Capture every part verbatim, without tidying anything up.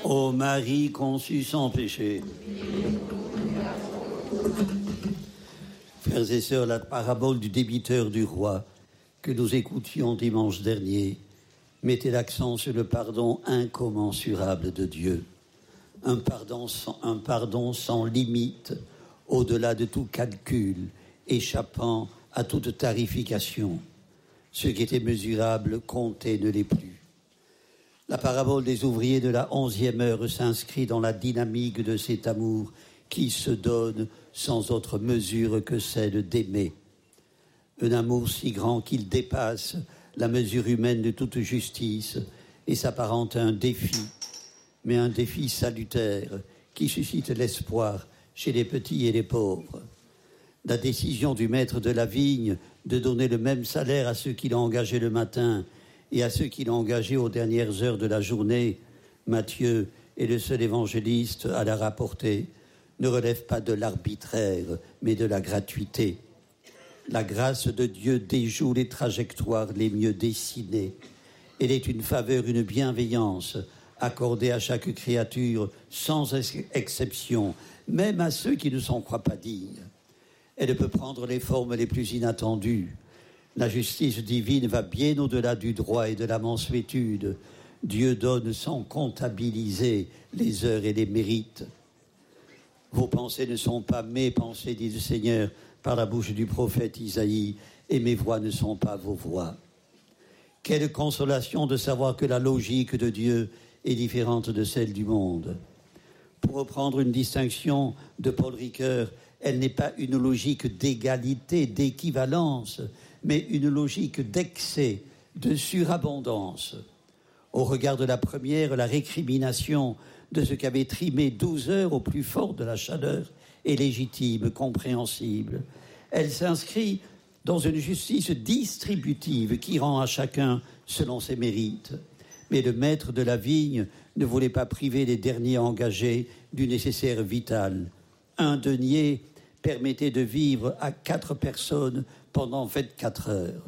Ô Marie conçue sans péché. Frères et sœurs, la parabole du débiteur du roi que nous écoutions dimanche dernier mettait l'accent sur le pardon incommensurable de Dieu. Un pardon sans, un pardon sans limite, au-delà de tout calcul, échappant à toute tarification. Ce qui était mesurable, compté, ne l'est plus. La parabole des ouvriers de la onzième heure s'inscrit dans la dynamique de cet amour qui se donne sans autre mesure que celle d'aimer. Un amour si grand qu'il dépasse la mesure humaine de toute justice et s'apparente à un défi, mais un défi salutaire qui suscite l'espoir chez les petits et les pauvres. La décision du maître de la vigne de donner le même salaire à ceux qui l'ont engagé le matin et à ceux qui l'ont engagé aux dernières heures de la journée, Matthieu est le seul évangéliste à la rapporter, ne relève pas de l'arbitraire, mais de la gratuité. La grâce de Dieu déjoue les trajectoires les mieux dessinées. Elle est une faveur, une bienveillance accordée à chaque créature, sans exception, même à ceux qui ne s'en croient pas dignes. Elle peut prendre les formes les plus inattendues. La justice divine va bien au-delà du droit et de la mansuétude. Dieu donne sans comptabiliser les heures et les mérites. Vos pensées ne sont pas mes pensées, dit le Seigneur par la bouche du prophète Isaïe, et mes voix ne sont pas vos voix. Quelle consolation de savoir que la logique de Dieu est différente de celle du monde. Pour reprendre une distinction de Paul Ricoeur, elle n'est pas une logique d'égalité, d'équivalence, mais une logique d'excès, de surabondance. Au regard de la première, la récrimination de ce qu'avait trimé douze heures au plus fort de la chaleur est légitime, compréhensible. Elle s'inscrit dans une justice distributive qui rend à chacun selon ses mérites. Mais le maître de la vigne ne voulait pas priver les derniers engagés du nécessaire vital. Un denier permettait de vivre à quatre personnes pendant vingt-quatre heures.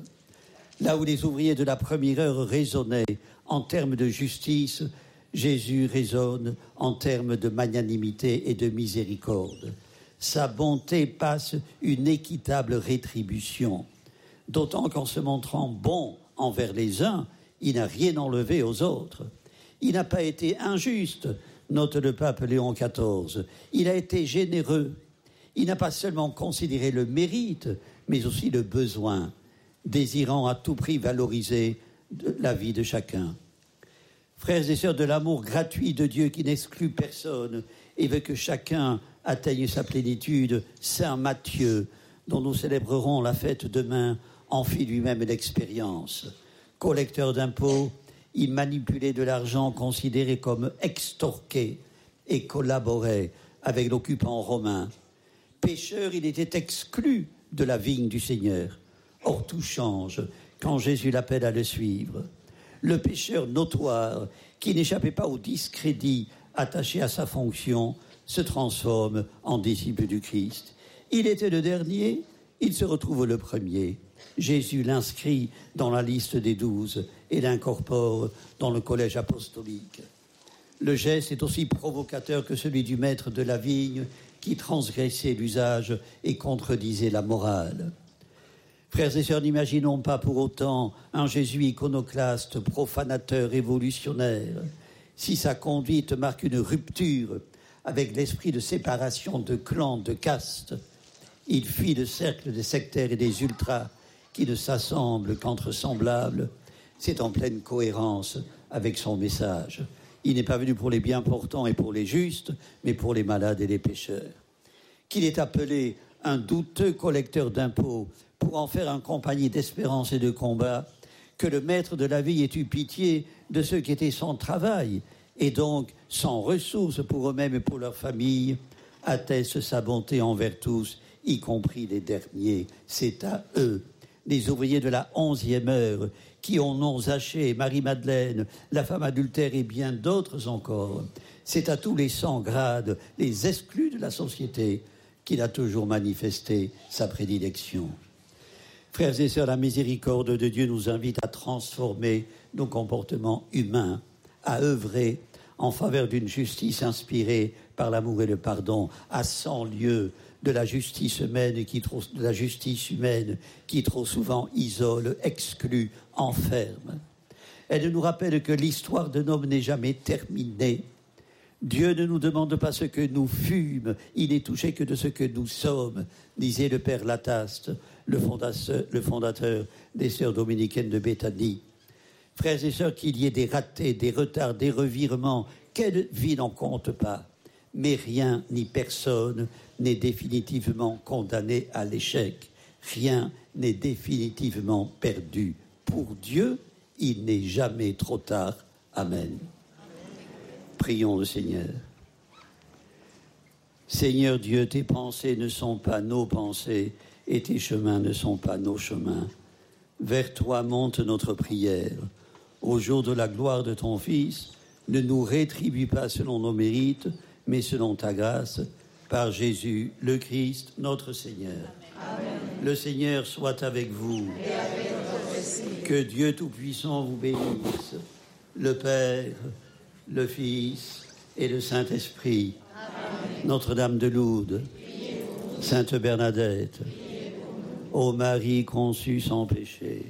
Là où les ouvriers de la première heure raisonnaient en termes de justice, Jésus raisonne en termes de magnanimité et de miséricorde. Sa bonté passe une équitable rétribution, d'autant qu'en se montrant bon envers les uns, il n'a rien enlevé aux autres. Il n'a pas été injuste, note le pape Léon quatorze. Il a été généreux. Il n'a pas seulement considéré le mérite, mais aussi le besoin, désirant à tout prix valoriser la vie de chacun. Frères et sœurs, de l'amour gratuit de Dieu qui n'exclut personne et veut que chacun atteigne sa plénitude, Saint Matthieu, dont nous célébrerons la fête demain, en fit lui-même l'expérience. Collecteur d'impôts, il manipulait de l'argent considéré comme extorqué et collaborait avec l'occupant romain. Pécheur, il était exclu de la vigne du Seigneur. Or, tout change quand Jésus l'appelle à le suivre. Le pécheur notoire, qui n'échappait pas au discrédit attaché à sa fonction, se transforme en disciple du Christ. Il était le dernier, il se retrouve le premier. Jésus l'inscrit dans la liste des douze et l'incorpore dans le collège apostolique. Le geste est aussi provocateur que celui du maître de la vigne qui transgressait l'usage et contredisait la morale. Frères et sœurs, n'imaginons pas pour autant un Jésus iconoclaste, profanateur, révolutionnaire. Si sa conduite marque une rupture avec l'esprit de séparation de clans, de castes, il fuit le cercle des sectaires et des ultras qui ne s'assemblent qu'entre semblables. C'est en pleine cohérence avec son message. Il n'est pas venu pour les bien portants et pour les justes, mais pour les malades et les pécheurs. Qu'il est appelé un douteux collecteur d'impôts pour en faire un compagnie d'espérance et de combat, que le maître de la vie ait eu pitié de ceux qui étaient sans travail et donc sans ressources pour eux-mêmes et pour leur famille, atteste sa bonté envers tous, y compris les derniers. C'est à eux, les ouvriers de la onzième heure, qui ont non Zachée, Marie-Madeleine, la femme adultère et bien d'autres encore. C'est à tous les sans grades, les exclus de la société, qu'il a toujours manifesté sa prédilection. Frères et sœurs, la miséricorde de Dieu nous invite à transformer nos comportements humains, à œuvrer en faveur d'une justice inspirée par l'amour et le pardon, à cent lieues de la justice humaine qui trop, de la justice humaine qui trop souvent isole, exclut, enferme. Elle nous rappelle que l'histoire d'un homme n'est jamais terminée. Dieu ne nous demande pas ce que nous fûmes, il n'est touché que de ce que nous sommes, disait le Père Lataste, le fondateur, le fondateur des Sœurs dominicaines de Béthanie. Frères et sœurs, qu'il y ait des ratés, des retards, des revirements, quelle vie n'en compte pas. Mais rien ni personne n'est définitivement condamné à l'échec. Rien n'est définitivement perdu. Pour Dieu, il n'est jamais trop tard. Amen. Prions le Seigneur. Seigneur Dieu, tes pensées ne sont pas nos pensées et tes chemins ne sont pas nos chemins. Vers toi monte notre prière. Au jour de la gloire de ton Fils, ne nous rétribue pas selon nos mérites, mais selon ta grâce, par Jésus, le Christ, notre Seigneur. Amen. Le Seigneur soit avec vous. Et avec votre esprit. Que Dieu Tout-Puissant vous bénisse, le Père, le Fils et le Saint-Esprit. Amen. Notre-Dame de Lourdes, Sainte Bernadette, ô Marie conçue sans péché,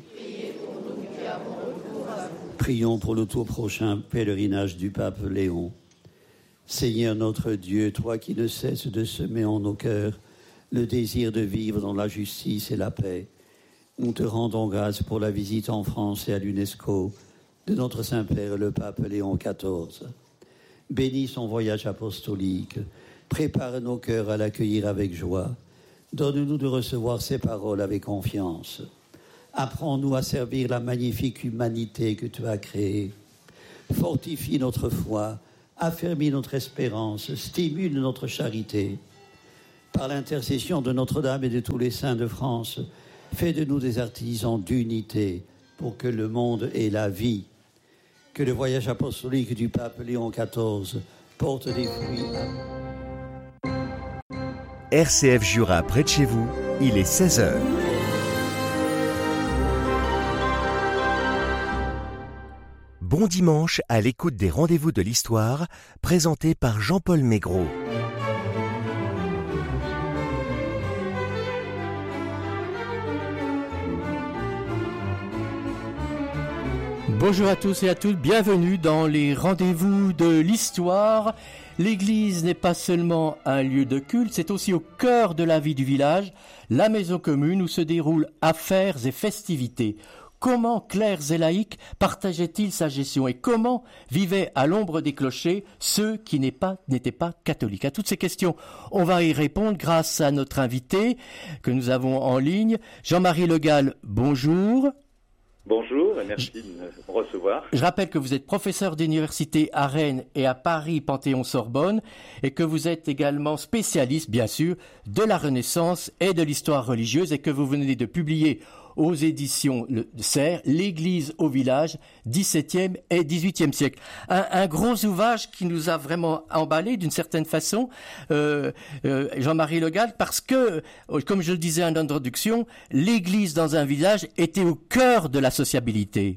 prions pour le tout prochain pèlerinage du pape Léon. Seigneur notre Dieu, toi qui ne cesses de semer en nos cœurs le désir de vivre dans la justice et la paix, nous te rendons grâce pour la visite en France et à l'UNESCO de notre Saint-Père, le pape Léon quatorze. Bénis son voyage apostolique, prépare nos cœurs à l'accueillir avec joie. Donne-nous de recevoir ses paroles avec confiance. Apprends-nous à servir la magnifique humanité que tu as créée. Fortifie notre foi, affermis notre espérance, stimule notre charité. Par l'intercession de Notre-Dame et de tous les saints de France, fais de nous des artisans d'unité pour que le monde ait la vie. Que le voyage apostolique du pape Léon quatorze porte des fruits. R C F Jura, près de chez vous, il est seize heures. Bon dimanche à l'écoute des Rendez-vous de l'Histoire, présentés par Jean-Paul Maigret. Bonjour à tous et à toutes, bienvenue dans les Rendez-vous de l'Histoire. L'église n'est pas seulement un lieu de culte, c'est aussi au cœur de la vie du village, la maison commune où se déroulent affaires et festivités. Comment clercs et laïcs partageaient-ils sa gestion et comment vivaient à l'ombre des clochers ceux qui n'étaient pas, n'étaient pas catholiques? À toutes ces questions, on va y répondre grâce à notre invité que nous avons en ligne. Jean-Marie Le Gall, bonjour. Bonjour et merci de me recevoir. Je rappelle que vous êtes professeur d'université à Rennes et à Paris Panthéon-Sorbonne et que vous êtes également spécialiste, bien sûr, de la Renaissance et de l'histoire religieuse et que vous venez de publier aux éditions de Serres, l'Église au village, dix-septième et dix-huitième siècle. Un, un gros ouvrage qui nous a vraiment emballé d'une certaine façon, euh, euh, Jean-Marie Le Gall, parce que, comme je le disais en introduction, l'Église dans un village était au cœur de la sociabilité.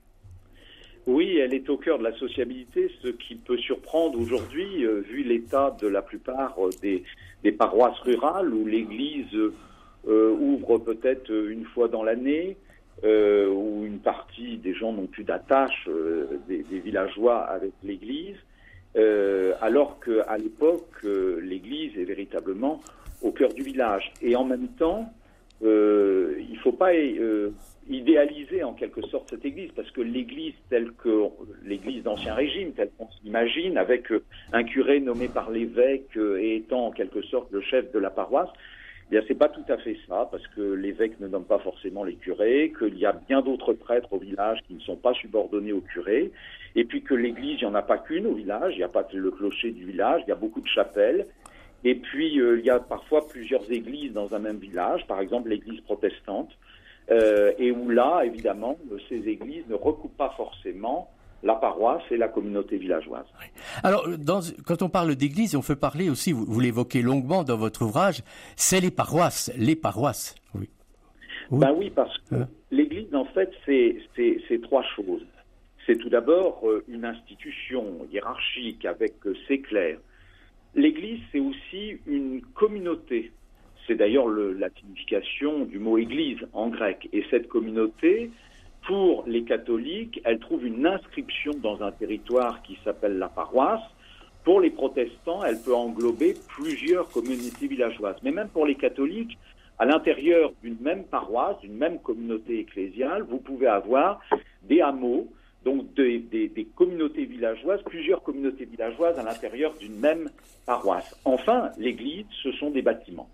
Oui, elle est au cœur de la sociabilité, ce qui peut surprendre aujourd'hui, euh, vu l'état de la plupart euh, des, des paroisses rurales où l'Église euh, Euh, ouvre peut-être une fois dans l'année, euh, où une partie des gens n'ont plus d'attache, euh, des, des villageois avec l'Église, euh, alors qu'à l'époque, euh, l'Église est véritablement au cœur du village. Et en même temps, euh, il ne faut pas euh, idéaliser en quelque sorte cette Église, parce que l'Église telle que l'Église d'Ancien Régime, telle qu'on s'imagine, avec un curé nommé par l'évêque euh, et étant en quelque sorte le chef de la paroisse, eh bien, c'est pas tout à fait ça, parce que l'évêque ne nomme pas forcément les curés, qu'il y a bien d'autres prêtres au village qui ne sont pas subordonnés aux curés, et puis que l'église, il n'y en a pas qu'une au village, il n'y a pas que le clocher du village, il y a beaucoup de chapelles, et puis euh, il y a parfois plusieurs églises dans un même village, par exemple l'église protestante, euh, et où là, évidemment, ces églises ne recoupent pas forcément la paroisse et la communauté villageoise. Alors, dans, quand on parle d'église, on peut parler aussi, vous, vous l'évoquez longuement dans votre ouvrage, c'est les paroisses, les paroisses. Oui. Oui. Ben oui, parce que hein? L'église, en fait, c'est, c'est, c'est trois choses. c'est tout d'abord une institution hiérarchique avec ses clercs. L'Église, c'est aussi une communauté. C'est d'ailleurs le, la signification du mot Église en grec. Et cette communauté, pour les catholiques, elle trouve une inscription dans un territoire qui s'appelle la paroisse. Pour les protestants, elle peut englober plusieurs communautés villageoises. Mais même pour les catholiques, à l'intérieur d'une même paroisse, d'une même communauté ecclésiale, vous pouvez avoir des hameaux, donc des, des, des communautés villageoises, plusieurs communautés villageoises à l'intérieur d'une même paroisse. Enfin, l'église, ce sont des bâtiments.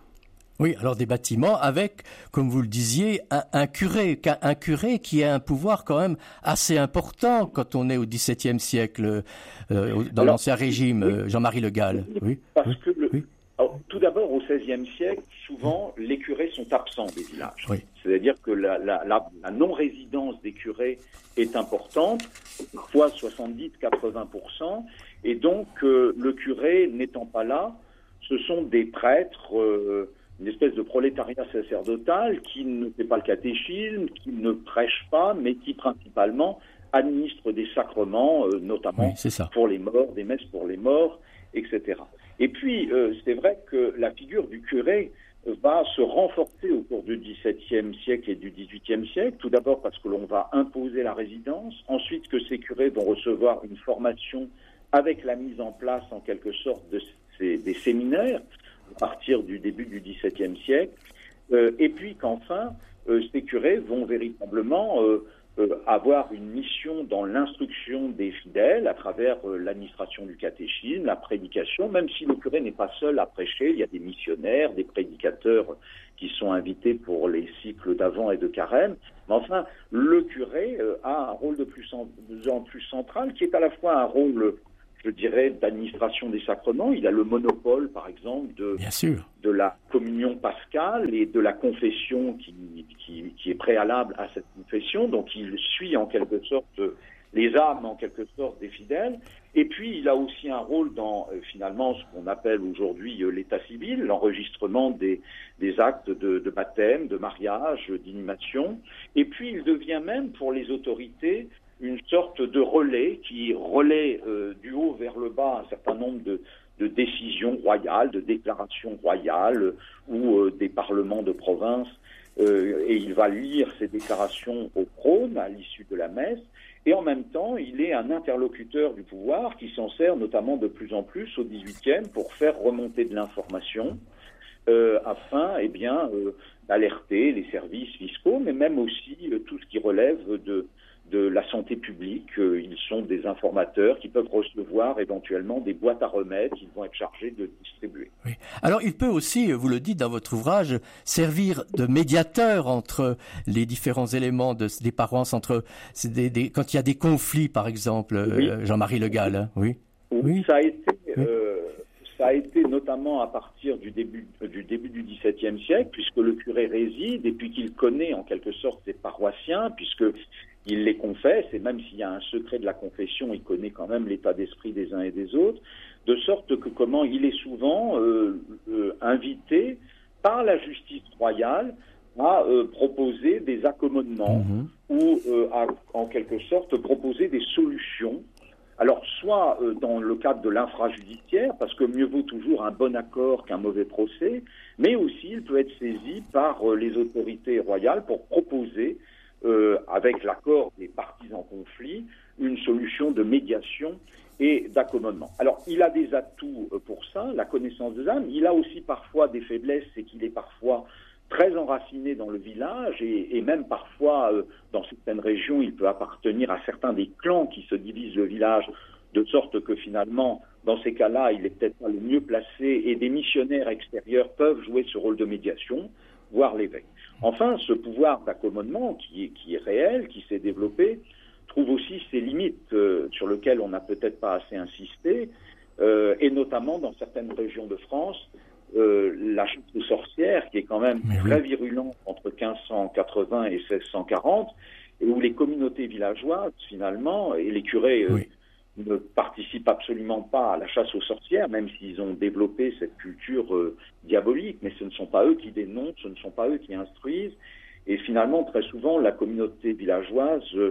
Oui, alors des bâtiments avec, comme vous le disiez, un, un curé, un curé qui a un pouvoir quand même assez important quand on est au XVIIe siècle, euh, dans alors, l'Ancien Régime, oui, Jean-Marie Le Gall. Oui, parce oui, que le, oui. Alors, tout d'abord, au seizième siècle, souvent, les curés sont absents des villages. Oui. C'est-à-dire que la, la, la, la non-résidence des curés est importante, parfois soixante-dix à quatre-vingts pour cent, et donc euh, le curé n'étant pas là, ce sont des prêtres, euh, une espèce de prolétariat sacerdotal qui ne fait pas le catéchisme, qui ne prêche pas, mais qui principalement administre des sacrements, euh, notamment oui, pour les morts, des messes pour les morts, et cetera. Et puis, euh, c'est vrai que la figure du curé euh, va se renforcer au cours du dix-septième siècle et du dix-huitième siècle. Tout d'abord parce que l'on va imposer la résidence. Ensuite, que ces curés vont recevoir une formation avec la mise en place, en quelque sorte, de ces, des séminaires à partir du début du dix-septième siècle. Euh, et puis qu'enfin, euh, ces curés vont véritablement euh, euh, avoir une mission dans l'instruction des fidèles à travers euh, l'administration du catéchisme, la prédication, même si le curé n'est pas seul à prêcher, il y a des missionnaires, des prédicateurs qui sont invités pour les cycles d'Avent et de Carême. Mais enfin, le curé euh, a un rôle de plus en, en plus central qui est à la fois un rôle, je dirais, d'administration des sacrements. Il a le monopole, par exemple, de, Bien sûr. de la communion pascale et de la confession qui, qui, qui est préalable à cette confession. Donc, il suit en quelque sorte les âmes, en quelque sorte, des fidèles. Et puis, il a aussi un rôle dans, euh, finalement, ce qu'on appelle aujourd'hui euh, l'état civil, l'enregistrement des, des actes de, de baptême, de mariage, d'inhumation. Et puis, il devient même, pour les autorités, une sorte de relais qui relaie euh, du haut vers le bas un certain nombre de, de décisions royales, de déclarations royales euh, ou euh, des parlements de province. Euh, et il va lire ces déclarations au trône à l'issue de la messe. Et en même temps, il est un interlocuteur du pouvoir qui s'en sert notamment de plus en plus au dix-huitième pour faire remonter de l'information euh, afin eh bien, euh, d'alerter les services fiscaux, mais même aussi euh, tout ce qui relève de de la santé publique. Ils sont des informateurs qui peuvent recevoir éventuellement des boîtes à remèdes qu'ils vont être chargés de distribuer. Oui. Alors il peut aussi, vous le dites dans votre ouvrage, servir de médiateur entre les différents éléments de, des paroisses, entre des, des, quand il y a des conflits, par exemple, oui. euh, Jean-Marie Le Gall. Hein, oui. Oui. oui. Ça a été, oui. euh, ça a été notamment à partir du début du début du dix-septième siècle, puisque le curé réside et puis qu'il connaît en quelque sorte ses paroissiens, puisque il les confesse, et même s'il y a un secret de la confession, il connaît quand même l'état d'esprit des uns et des autres, de sorte que comment il est souvent euh, euh, invité par la justice royale à euh, proposer des accommodements mmh. ou euh, à, en quelque sorte, proposer des solutions. Alors, soit euh, dans le cadre de l'infrajudiciaire, parce que mieux vaut toujours un bon accord qu'un mauvais procès, mais aussi il peut être saisi par euh, les autorités royales pour proposer Euh, avec l'accord des parties en conflit, une solution de médiation et d'accommodement. Alors, il a des atouts euh, pour ça, la connaissance des âmes. Il a aussi parfois des faiblesses, c'est qu'il est parfois très enraciné dans le village et, et même parfois, euh, dans certaines régions, il peut appartenir à certains des clans qui se divisent le village, de sorte que finalement, dans ces cas-là, il est peut-être pas le mieux placé et des missionnaires extérieurs peuvent jouer ce rôle de médiation, voire l'évêque. Enfin, ce pouvoir d'accommodement qui est, qui est réel, qui s'est développé, trouve aussi ses limites euh, sur lesquelles on n'a peut-être pas assez insisté, euh, et notamment dans certaines régions de France, euh, la chasse aux sorcières, qui est quand même Mais très oui. virulente entre quinze cent quatre-vingts et seize cent quarante, et où les communautés villageoises, finalement, et les curés euh, oui. ne participent absolument pas à la chasse aux sorcières, même s'ils ont développé cette culture euh, diabolique, mais ce ne sont pas eux qui dénoncent, ce ne sont pas eux qui instruisent, et finalement, très souvent, la communauté villageoise euh,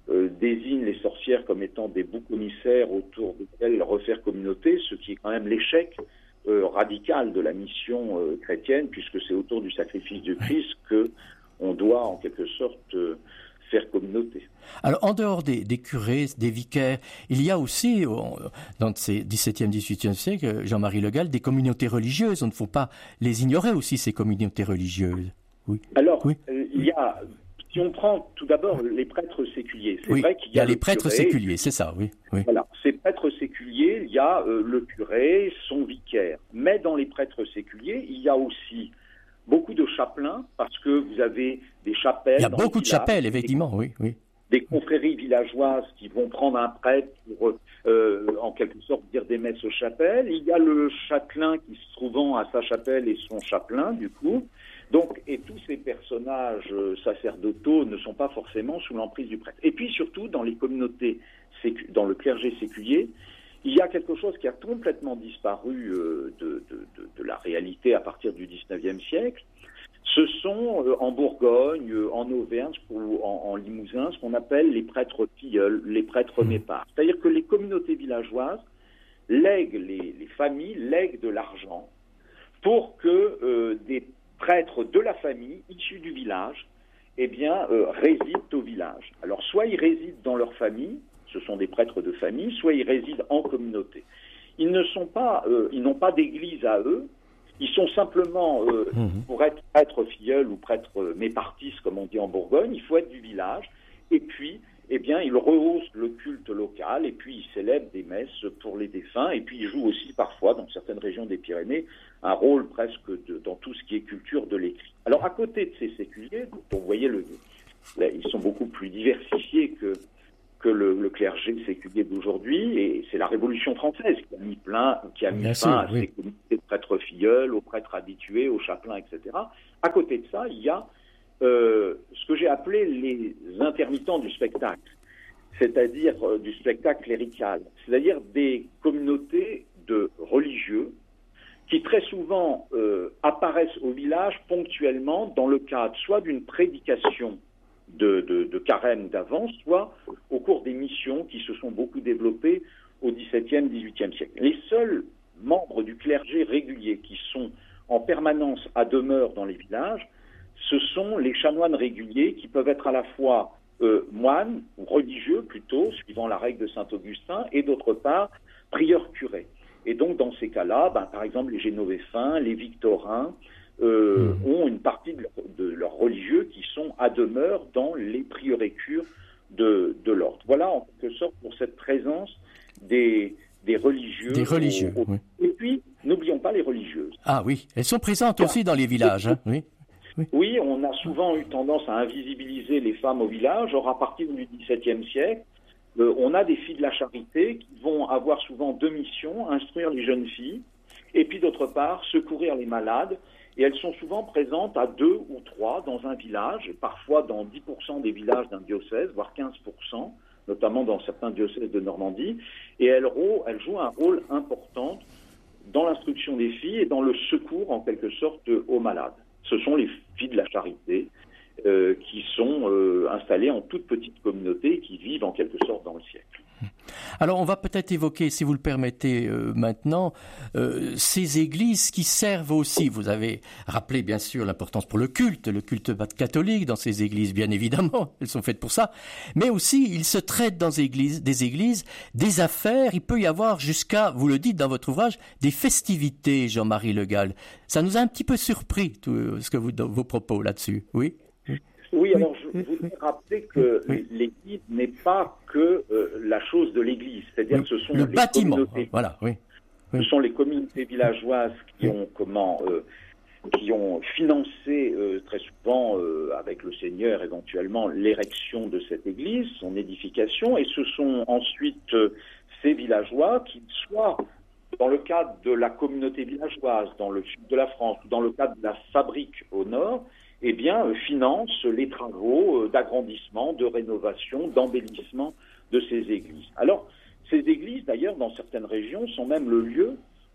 euh, désigne les sorcières comme étant des boucs commissaires autour desquels refaire communauté, ce qui est quand même l'échec euh, radical de la mission euh, chrétienne, puisque c'est autour du sacrifice du Christ que on doit en quelque sorte euh, faire communauté. Alors, en dehors des, des curés, des vicaires, il y a aussi, dans ces dix-septième, dix-huitième siècle, Jean-Marie Le Gall, des communautés religieuses. On ne faut pas les ignorer aussi, ces communautés religieuses. Oui. Alors, oui. Euh, il y a, si on prend tout d'abord les prêtres séculiers, c'est oui, vrai qu'il y a, il y a les prêtres curés, séculiers, c'est ça, oui. oui. Voilà, ces prêtres séculiers, il y a euh, le curé, son vicaire. Mais dans les prêtres séculiers, il y a aussi beaucoup de chapelains, parce que vous avez des chapelles. Il y a dans beaucoup de villages, chapelles, effectivement, des, oui, oui. Des confréries villageoises qui vont prendre un prêtre pour, euh, en quelque sorte, dire des messes aux chapelles. Il y a le châtelain qui, se trouvant à sa chapelle, est son chapelain, du coup. Donc, et tous ces personnages euh, sacerdotaux ne sont pas forcément sous l'emprise du prêtre. Et puis, surtout, dans les communautés, sécu- dans le clergé séculier, il y a quelque chose qui a complètement disparu euh, de, de, de, de la réalité à partir du dix-neuvième siècle. Ce sont euh, en Bourgogne, euh, en Auvergne ou en, en Limousin, ce qu'on appelle les prêtres tilleuls, les prêtres mépards. C'est-à-dire que les communautés villageoises lèguent, les, les familles lèguent de l'argent pour que euh, des prêtres de la famille, issus du village, eh bien, euh, résident au village. Alors, soit ils résident dans leur famille, ce sont des prêtres de famille, soit ils résident en communauté. Ils ne sont pas, euh, ils n'ont pas d'église à eux, ils sont simplement, euh, mmh. pour être prêtre filleul ou prêtre mépartiste, comme on dit en Bourgogne, il faut être du village, et puis, eh bien, ils rehaussent le culte local, et puis ils célèbrent des messes pour les défunts, et puis ils jouent aussi parfois, dans certaines régions des Pyrénées, un rôle presque de, dans tout ce qui est culture de l'écrit. Alors, à côté de ces séculiers, vous voyez, le, là, ils sont beaucoup plus diversifiés que que le, le clergé séculier d'aujourd'hui, et c'est la Révolution française qui a mis plein, qui a mis Bien fin sûr, à oui. ces communautés de prêtres filleuls, aux prêtres habitués, aux chapelains, et cetera. À côté de ça, il y a euh, ce que j'ai appelé les intermittents du spectacle, c'est-à-dire euh, du spectacle clérical, c'est-à-dire des communautés de religieux qui très souvent euh, apparaissent au village ponctuellement dans le cadre soit d'une prédication De, de, de carême d'avance, soit au cours des missions qui se sont beaucoup développées au dix-septième, dix-huitième siècle. Les seuls membres du clergé régulier qui sont en permanence à demeure dans les villages, ce sont les chanoines réguliers qui peuvent être à la fois euh, moines, ou religieux plutôt, suivant la règle de saint Augustin, et d'autre part, prieurs curés. Et donc dans ces cas-là, ben, par exemple les Génovéfins, les Victorins, Euh, mmh. ont une partie de, leur, de leurs religieux qui sont à demeure dans les prieurés cures de, de l'ordre. Voilà en quelque sorte pour cette présence des, des religieux. Des religieux, au, au... oui. Et puis, n'oublions pas les religieuses. Ah oui, elles sont présentes ah. aussi dans les villages. Hein, oui. Oui. oui, on a souvent eu tendance à invisibiliser les femmes au village. Or, à partir du dix-septième siècle, euh, on a des filles de la charité qui vont avoir souvent deux missions, instruire les jeunes filles, et puis d'autre part, secourir les malades. Et elles sont souvent présentes à deux ou trois dans un village, et parfois dans dix pour cent des villages d'un diocèse, voire quinze pour cent, notamment dans certains diocèses de Normandie. Et elles, elles jouent un rôle important dans l'instruction des filles et dans le secours, en quelque sorte, aux malades. Ce sont les filles de la charité euh, qui sont euh, installées en toute petite communauté et qui vivent en quelque sorte dans le siècle. Alors on va peut-être évoquer, si vous le permettez euh, maintenant, euh, ces églises qui servent aussi, vous avez rappelé bien sûr l'importance pour le culte, le culte catholique dans ces églises, bien évidemment, elles sont faites pour ça, mais aussi il se traite dans des églises, des églises, des affaires, il peut y avoir jusqu'à, vous le dites dans votre ouvrage, des festivités, Jean-Marie Le Gall. Ça nous a un petit peu surpris, tout ce que vous, vos propos là-dessus, oui? Oui, alors je voudrais rappeler que oui. l'Église n'est pas que euh, la chose de l'Église, c'est-à-dire oui. que ce sont le les bâtiment. communautés, voilà, oui. Oui. ce sont les communautés villageoises qui oui. ont comment euh, qui ont financé euh, très souvent euh, avec le Seigneur éventuellement l'érection de cette Église, son édification, et ce sont ensuite euh, ces villageois qui soient dans le cadre de la communauté villageoise, dans le sud de la France, dans le cadre de la fabrique au nord, eh bien, euh, finance les travaux euh, d'agrandissement, de rénovation, d'embellissement de ces églises. Alors, ces églises, d'ailleurs, dans certaines régions, sont même le lieu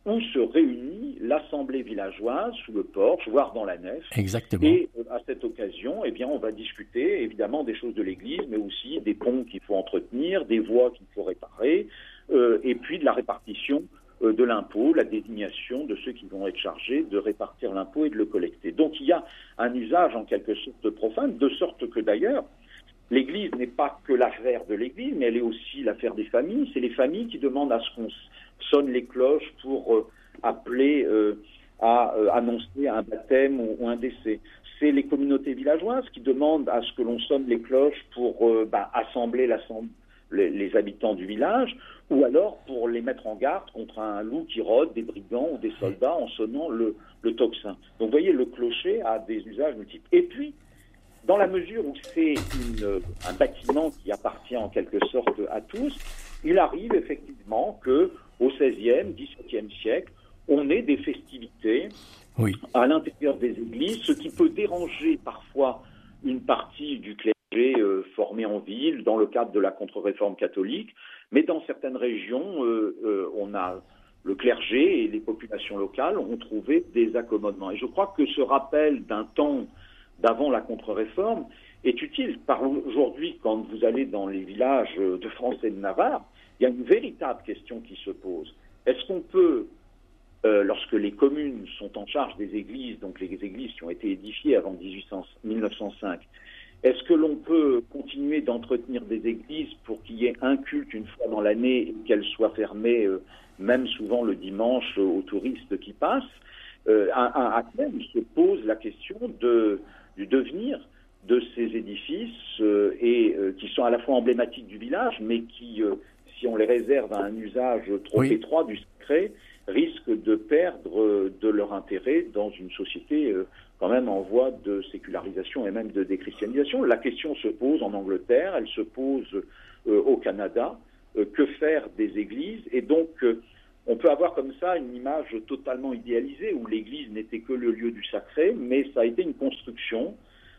où se réunit l'assemblée villageoise sous le porche, voire dans la nef. Exactement. Et euh, à cette occasion, eh bien, on va discuter évidemment des choses de l'Église, mais aussi des ponts qu'il faut entretenir, des voies qu'il faut réparer, euh, et puis de la répartition euh, de l'impôt, la désignation de ceux qui vont être chargés de répartir l'impôt et de le collecter. Donc il y a un usage en quelque sorte profane, de sorte que d'ailleurs, l'Église n'est pas que l'affaire de l'Église, mais elle est aussi l'affaire des familles. C'est les familles qui demandent à ce qu'on sonne les cloches pour euh, appeler euh, à euh, annoncer un baptême ou, ou un décès. C'est les communautés villageoises qui demandent à ce que l'on sonne les cloches pour euh, bah, assembler les, les habitants du village, ou alors pour les mettre en garde contre un loup qui rôde, des brigands ou des soldats en sonnant le, le tocsin. Donc vous voyez, le clocher a des usages multiples. Et puis, dans la mesure où c'est une, un bâtiment qui appartient en quelque sorte à tous, il arrive effectivement que au seizième, dix-septième siècle, on ait des festivités oui. à l'intérieur des églises, ce qui peut déranger parfois une partie du clergé euh, formé en ville dans le cadre de la contre-réforme catholique, mais dans certaines régions, euh, euh, on a le clergé et les populations locales ont trouvé des accommodements. Et je crois que ce rappel d'un temps d'avant la contre-réforme est utile. Par aujourd'hui, quand vous allez dans les villages de France et de Navarre, il y a une véritable question qui se pose. Est-ce qu'on peut, euh, lorsque les communes sont en charge des églises, donc les églises qui ont été édifiées avant mille neuf cent cinq, est-ce que l'on peut continuer d'entretenir des églises pour qu'il y ait un culte une fois dans l'année et qu'elles soient fermées, euh, même souvent le dimanche, aux touristes qui passent? euh, à, à terme se pose la question de, du devenir de ces édifices euh, et euh, qui sont à la fois emblématiques du village, mais qui, euh, si on les réserve à un usage trop oui. étroit du sacré, risquent de perdre euh, de leur intérêt dans une société euh, quand même en voie de sécularisation et même de déchristianisation. La question se pose en Angleterre, elle se pose euh, au Canada. Euh, que faire des églises? Et donc, euh, on peut avoir comme ça une image totalement idéalisée où l'église n'était que le lieu du sacré, mais ça a été une construction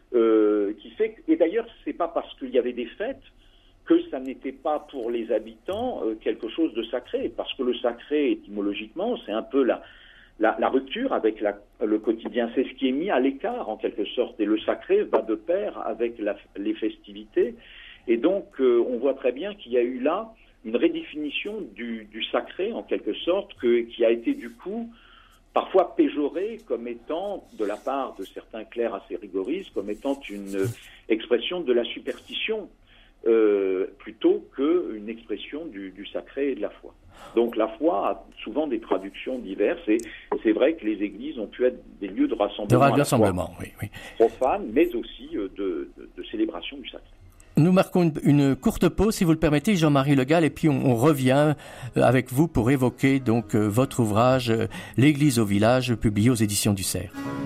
euh, qui fait... Et d'ailleurs, c'est pas parce qu'il y avait des fêtes que ça n'était pas pour les habitants euh, quelque chose de sacré, parce que le sacré, étymologiquement, c'est un peu la, la, la rupture avec la, le quotidien. C'est ce qui est mis à l'écart, en quelque sorte, et le sacré va de pair avec la, les festivités. Et donc, euh, on voit très bien qu'il y a eu là une redéfinition du, du sacré, en quelque sorte, que, qui a été du coup parfois péjorée comme étant, de la part de certains clercs assez rigoristes, comme étant une expression de la superstition, euh, plutôt qu'une expression du, du sacré et de la foi. Donc la foi a souvent des traductions diverses, et c'est vrai que les églises ont pu être des lieux de rassemblement, de rassemblement oui, oui. profane, mais aussi de, de, de célébration du sacré. Nous marquons une, une courte pause, si vous le permettez, Jean-Marie Le Gall, et puis on, on revient avec vous pour évoquer donc votre ouvrage « L'Église au village », publié aux éditions du Cerf.